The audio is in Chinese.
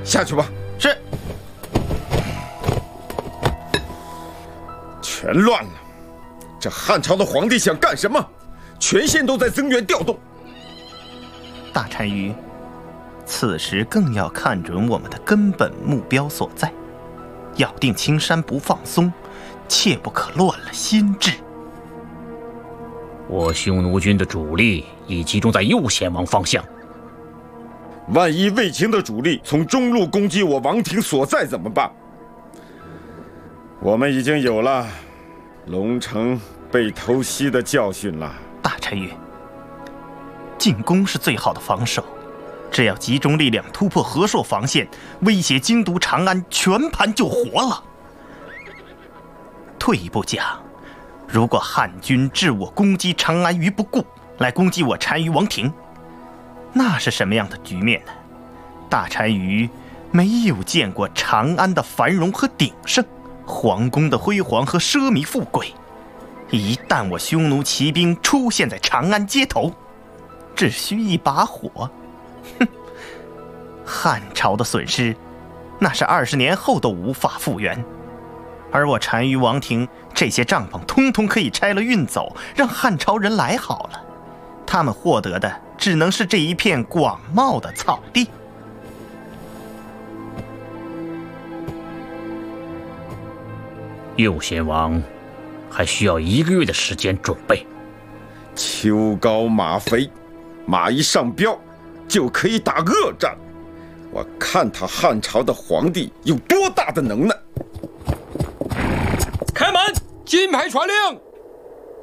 下去吧。 是。 全乱了！这汉朝的皇帝想干什么？全县都在增援调动。 大单于，此时更要看准我们的根本目标所在，咬定青山不放松，切不可乱了心智。 我匈奴军的主力已集中在右贤王方向。 万一卫青的主力从中路攻击我王庭所在怎么办？我们已经有了龙城被偷袭的教训了。 大单于，进攻是最好的防守，只要集中力量突破河朔防线，威胁京都长安，全盘就活了。退一步讲，如果汉军置我攻击长安于不顾，来攻击我单于王庭，那是什么样的局面呢？大单于没有见过长安的繁荣和鼎盛，皇宫的辉煌和奢靡富贵。一旦我匈奴骑兵出现在长安街头，只需一把火，哼，汉朝的损失，那是20年后都无法复原。而我单于王庭这些帐篷通通可以拆了运走，让汉朝人来好了，他们获得的只能是这一片广袤的草地。 右贤王还需要1个月的时间准备。 秋高马肥，马一上膘就可以打恶战。我看他汉朝的皇帝有多大的能耐！ 开门！金牌传令，